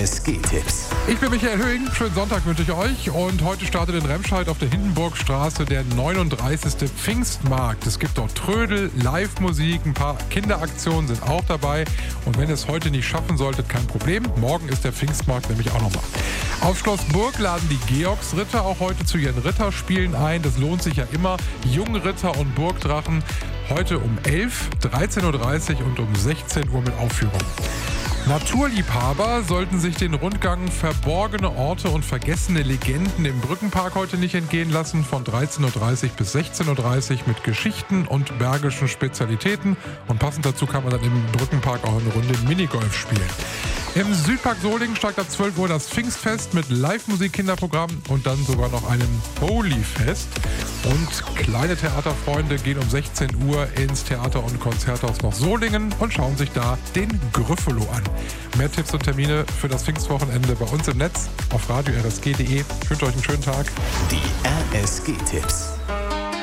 RSG-Tipps. Ich bin Michael Höhing, schönen Sonntag wünsche ich euch und heute startet in Remscheid auf der Hindenburgstraße der 39. Pfingstmarkt. Es gibt dort Trödel, Live-Musik, ein paar Kinderaktionen sind auch dabei und wenn ihr es heute nicht schaffen solltet, kein Problem. Morgen ist der Pfingstmarkt nämlich auch nochmal. Auf Schloss Burg laden die Georgsritter auch heute zu ihren Ritterspielen ein. Das lohnt sich ja immer. Jungritter und Burgdrachen heute um 11, 13.30 Uhr und um 16 Uhr mit Aufführung. Naturliebhaber sollten sich den Rundgang Verborgene Orte und vergessene Legenden im Brückenpark heute nicht entgehen lassen. Von 13.30 Uhr bis 16.30 Uhr mit Geschichten und bergischen Spezialitäten. Und passend dazu kann man dann im Brückenpark auch eine Runde Minigolf spielen. Im Südpark Solingen steigt ab 12 Uhr das Pfingstfest mit Live-Musik-Kinderprogramm und dann sogar noch einem Holy-Fest. Und kleine Theaterfreunde gehen um 16 Uhr ins Theater- und Konzerthaus nach Solingen und schauen sich da den Gryffalo an. Mehr Tipps und Termine für das Pfingstwochenende bei uns im Netz auf radio-rsg.de. Ich wünsche euch einen schönen Tag. Die RSG-Tipps.